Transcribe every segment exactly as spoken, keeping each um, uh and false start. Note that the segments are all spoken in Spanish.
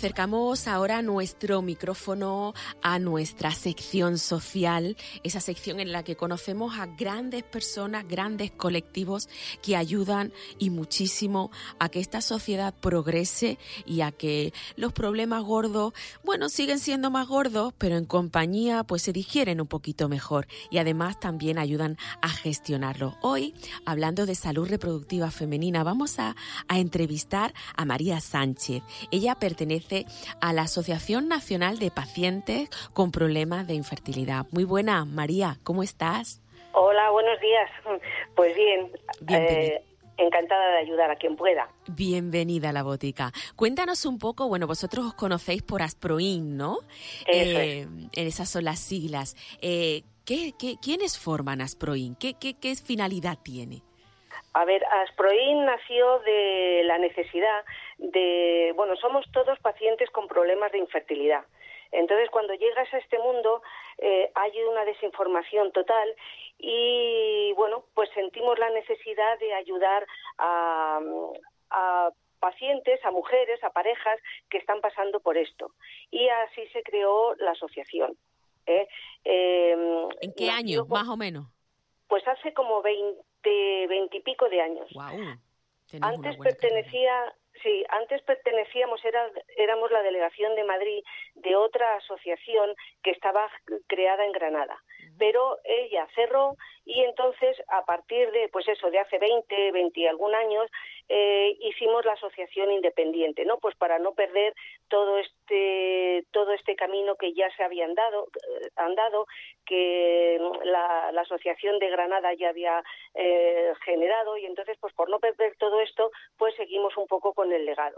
Acercamos ahora nuestro micrófono a nuestra sección social, esa sección en la que conocemos a grandes personas, grandes colectivos que ayudan y muchísimo a que esta sociedad progrese y a que los problemas gordos, bueno, siguen siendo más gordos, pero en compañía pues se digieren un poquito mejor y además también ayudan a gestionarlos. Hoy, hablando de salud reproductiva femenina, vamos a, a entrevistar a María Sánchez. Ella pertenece a la Asociación Nacional de Pacientes con Problemas de Infertilidad. Muy buena, María, ¿cómo estás? Hola, buenos días. Pues bien, Bienvenida. Eh, encantada de ayudar a quien pueda. Bienvenida a la botica. Cuéntanos un poco, bueno, vosotros os conocéis por Asproin, ¿no? Eso eh, es. Esas son las siglas. Eh, ¿qué, qué, ¿Quiénes forman Asproin? ¿Qué, qué, ¿Qué finalidad tiene? A ver, Asproin nació de la necesidad de, bueno, somos todos pacientes con problemas de infertilidad. Entonces, cuando llegas a este mundo, eh, hay una desinformación total y, bueno, pues sentimos la necesidad de ayudar a, a pacientes, a mujeres, a parejas que están pasando por esto. Y así se creó la asociación. ¿eh? Eh, ¿En qué año, más o menos? Pues hace como veinte, veinte y pico de años. Wow. Antes pertenecía, sí, antes pertenecíamos, era, éramos la delegación de Madrid de otra asociación que estaba creada en Granada. Uh-huh. Pero ella cerró y entonces a partir de, pues eso, de hace veinte, veinte y algún años, eh, hicimos la asociación independiente, ¿no? Pues para no perder todo este, todo este camino que ya se había andado, andado que la, la asociación de Granada ya había eh, generado y entonces, pues por no perder todo esto, pues seguimos un poco con el legado.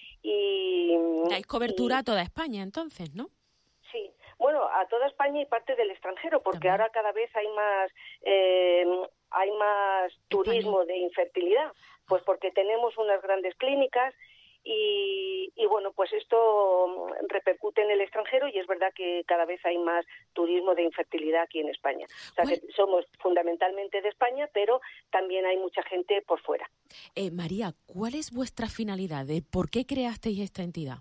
Y dais cobertura y, a toda España, entonces, ¿no? Sí, bueno, a toda España y parte del extranjero, porque También. Ahora cada vez hay más eh, hay más turismo España. De infertilidad, pues porque tenemos unas grandes clínicas y, y bueno, pues esto repercute en el extranjero y es verdad que cada vez hay más turismo de infertilidad aquí en España. O sea, bueno. que somos fundamentalmente de España, pero también hay mucha gente por fuera. Eh, María, ¿cuál es vuestra finalidad? ¿Por qué creasteis esta entidad?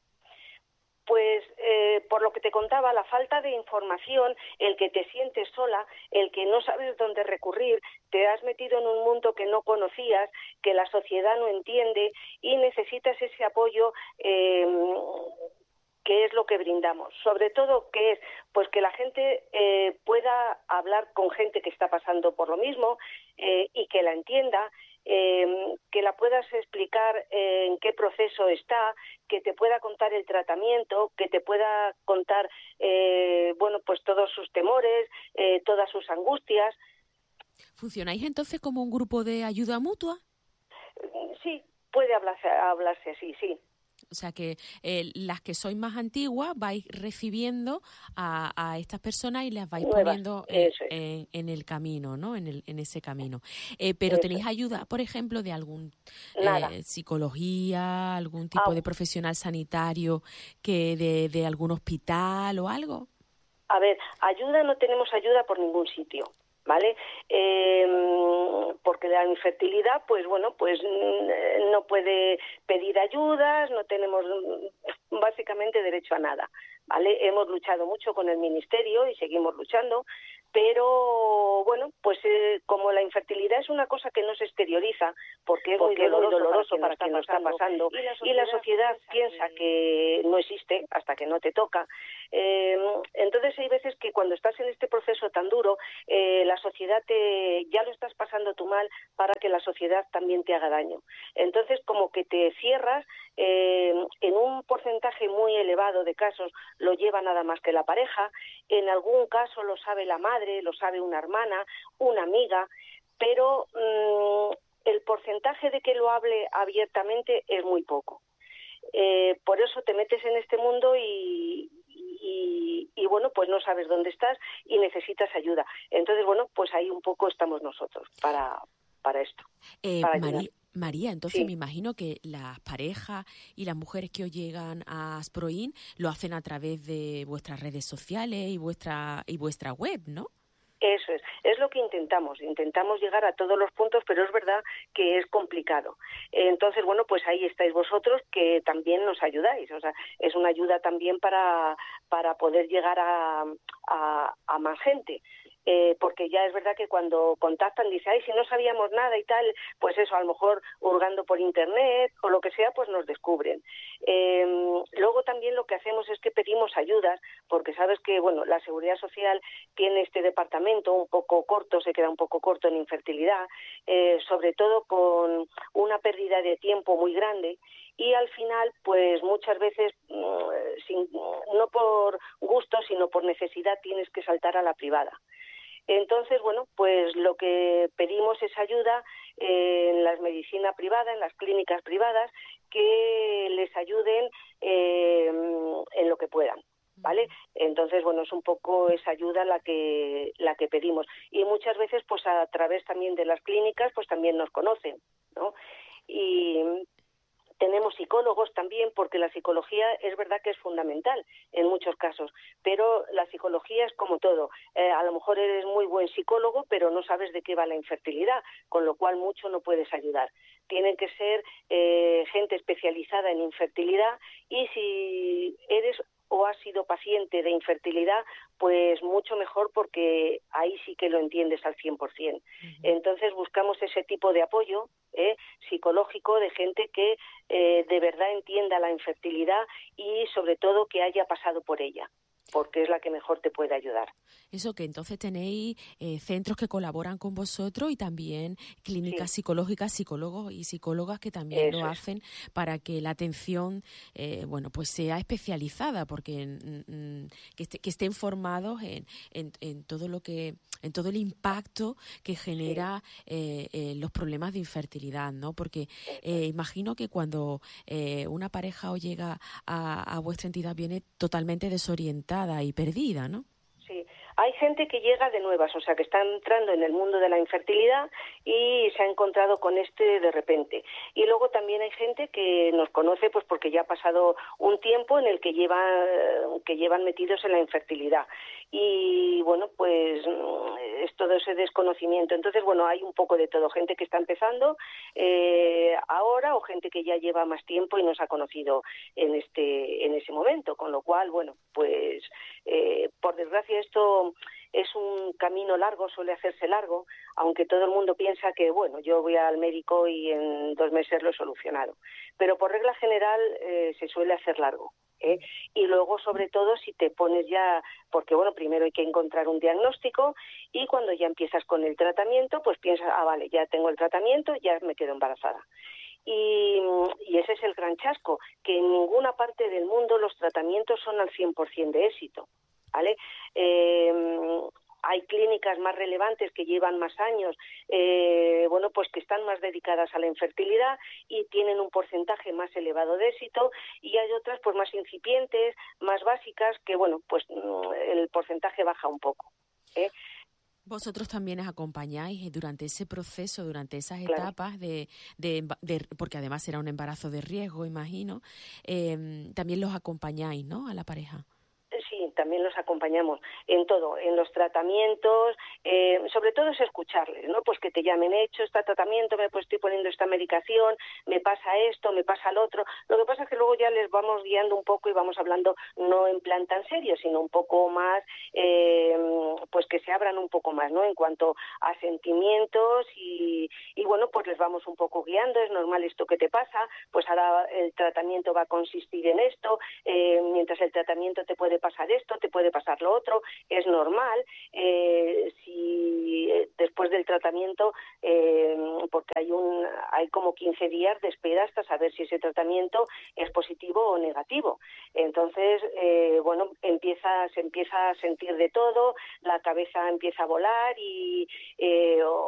Pues eh, por lo que te contaba, la falta de información, el que te sientes sola, el que no sabes dónde recurrir, te has metido en un mundo que no conocías, que la sociedad no entiende y necesitas ese apoyo eh, que es lo que brindamos. Sobre todo, ¿qué es? Pues que la gente eh, pueda hablar con gente que está pasando por lo mismo eh, y que la entienda, Eh, que la puedas explicar eh, en qué proceso está, que te pueda contar el tratamiento, que te pueda contar, eh, bueno, pues todos sus temores, eh, todas sus angustias. ¿Funcionáis entonces como un grupo de ayuda mutua? Sí, puede hablarse, hablarse así, sí. O sea que eh, las que sois más antiguas vais recibiendo a, a estas personas y las vais Nuevas, poniendo en, es. en, en el camino, ¿no? En, el, en ese camino. Eh, pero eso. ¿tenéis ayuda, por ejemplo, de algún eh, psicología, algún tipo ah. de profesional sanitario, que de, de algún hospital o algo? A ver, ayuda no tenemos ayuda por ningún sitio. ¿Vale? Eh, porque la infertilidad, pues bueno, pues no puede pedir ayudas, no tenemos básicamente derecho a nada, ¿vale? Hemos luchado mucho con el Ministerio y seguimos luchando, pero bueno, pues eh, como la infertilidad es una cosa que no se exterioriza, porque es muy porque doloroso, es muy doloroso para quien lo está pasando, y la sociedad, y la sociedad piensa que... que no existe hasta que no te toca. Eh, entonces hay veces que cuando estás en este proceso tan duro, eh, la sociedad te ya lo estás pasando tú mal para que la sociedad también te haga daño. Entonces como que te cierras, eh, en un porcentaje muy elevado de casos lo lleva nada más que la pareja, en algún caso lo sabe la madre, lo sabe una hermana, una amiga, pero mmm, el porcentaje de que lo hable abiertamente es muy poco. Eh, por eso te metes en este mundo y, y, y bueno, pues no sabes dónde estás y necesitas ayuda. Entonces, bueno, pues ahí un poco estamos nosotros para, para esto. Eh, para María, María, entonces sí. me imagino que las parejas y las mujeres que os llegan a Asproin lo hacen a través de vuestras redes sociales y vuestra y vuestra web, ¿no? Eso es, es lo que que intentamos, intentamos llegar a todos los puntos, pero es verdad que es complicado. Entonces, bueno, pues ahí estáis vosotros, que también nos ayudáis, o sea, es una ayuda también para, para poder llegar a, a, a más gente. Eh, porque ya es verdad que cuando contactan dice, ay, si no sabíamos nada y tal, pues eso, a lo mejor hurgando por internet o lo que sea, pues nos descubren. Eh, luego también lo que hacemos es que pedimos ayudas, porque sabes que, bueno, la Seguridad Social tiene este departamento un poco corto, se queda un poco corto en infertilidad, eh, sobre todo con una pérdida de tiempo muy grande, y al final, pues muchas veces, sin, no por gusto, sino por necesidad, tienes que saltar a la privada. Entonces, bueno, pues lo que pedimos es ayuda en la medicina privada, en las clínicas privadas, que les ayuden eh, en lo que puedan, ¿vale? Entonces, bueno, es un poco esa ayuda la que la que pedimos. Y muchas veces, pues a través también de las clínicas, pues también nos conocen, ¿no? Y tenemos psicólogos también, porque la psicología es verdad que es fundamental en muchos casos, pero la psicología es como todo. Eh, a lo mejor eres muy buen psicólogo, pero no sabes de qué va la infertilidad, con lo cual mucho no puedes ayudar. Tienen que ser eh, gente especializada en infertilidad, y si eres o has sido paciente de infertilidad, pues mucho mejor, porque ahí sí que lo entiendes al cien por ciento. Uh-huh. Entonces buscamos ese tipo de apoyo eh, psicológico de gente que eh, de verdad entienda la infertilidad y sobre todo que haya pasado por ella, porque es la que mejor te puede ayudar. Eso, que entonces tenéis eh, centros que colaboran con vosotros y también clínicas sí. psicológicas, psicólogos y psicólogas que también Eso lo hacen es. Para que la atención, eh, bueno, pues sea especializada, porque mm, que, esté, que estén formados en, en, en todo lo que, en todo el impacto que genera sí. eh, eh, los problemas de infertilidad, ¿no? Porque eh, imagino que cuando eh, una pareja os llega a, a vuestra entidad viene totalmente desorientada y perdida, ¿no? Sí, hay gente que llega de nuevas, o sea, que está entrando en el mundo de la infertilidad y se ha encontrado con este de repente. Y luego también hay gente que nos conoce, pues porque ya ha pasado un tiempo en el que llevan, que llevan metidos en la infertilidad. Y bueno, pues es todo ese desconocimiento. Entonces, bueno, hay un poco de todo. Gente que está empezando eh, ahora, o gente que ya lleva más tiempo y nos ha conocido en este en ese momento. Con lo cual, bueno, pues eh, por desgracia esto es un camino largo, suele hacerse largo, aunque todo el mundo piensa que, bueno, yo voy al médico y en dos meses lo he solucionado. Pero por regla general eh, se suele hacer largo. ¿eh? Y luego, sobre todo, si te pones ya, porque, bueno, primero hay que encontrar un diagnóstico, y cuando ya empiezas con el tratamiento, pues piensas, ah, vale, ya tengo el tratamiento, ya me quedo embarazada. Y, y ese es el gran chasco, que en ninguna parte del mundo los tratamientos son al cien por ciento de éxito, ¿vale? Eh, hay clínicas más relevantes que llevan más años, eh, bueno, pues que están más dedicadas a la infertilidad y tienen un porcentaje más elevado de éxito, y hay otras pues más incipientes, más básicas, que bueno, pues el porcentaje baja un poco, ¿eh? Vosotros también os acompañáis durante ese proceso, durante esas claro. etapas, de, de, de porque además será un embarazo de riesgo, imagino, eh, también los acompañáis, ¿no?, a la pareja. Sí, también los acompañamos en todo, en los tratamientos, eh, sobre todo es escucharles, ¿no? Pues que te llamen, he hecho este tratamiento, me pues estoy poniendo esta medicación, me pasa esto, me pasa lo otro. Lo que pasa es que luego ya les vamos guiando un poco y vamos hablando no en plan tan serio, sino un poco más, eh, pues que se abran un poco más, ¿no? En cuanto a sentimientos y, y bueno, pues les vamos un poco guiando, es normal esto que te pasa, pues ahora el tratamiento va a consistir en esto, eh, mientras el tratamiento te puede pasar esto, te puede pasar lo otro, es normal. Eh, si eh, después del tratamiento, eh, porque hay un hay como quince días de espera hasta saber si ese tratamiento es positivo o negativo. Entonces, eh, bueno, empieza, se empieza a sentir de todo, la cabeza empieza a volar y eh,